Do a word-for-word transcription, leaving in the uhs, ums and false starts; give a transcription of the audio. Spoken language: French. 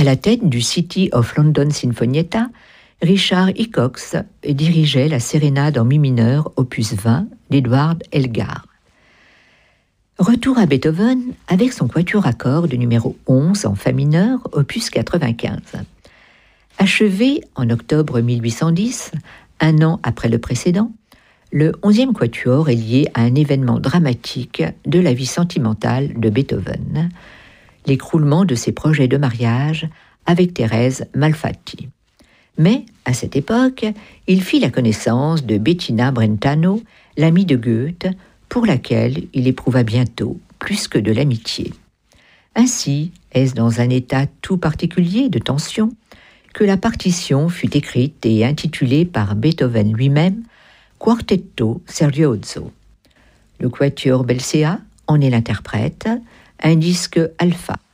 À la tête du City of London Sinfonietta, Richard Hickox dirigeait la sérénade en mi mineur opus vingt d'Edward Elgar. Retour à Beethoven avec son quatuor à cordes numéro onze en fa mineur opus quatre-vingt-quinze. Achevé en octobre mille huit cent dix, un an après le précédent, le onzième quatuor est lié à un événement dramatique de la vie sentimentale de Beethoven, l'écroulement de ses projets de mariage avec Thérèse Malfatti. Mais, à cette époque, il fit la connaissance de Bettina Brentano, l'amie de Goethe, pour laquelle il éprouva bientôt plus que de l'amitié. Ainsi, est-ce dans un état tout particulier de tension que la partition fut écrite et intitulée par Beethoven lui-même Quartetto Sergiozzo. Le quatuor Belcea en est l'interprète, un disque alpha.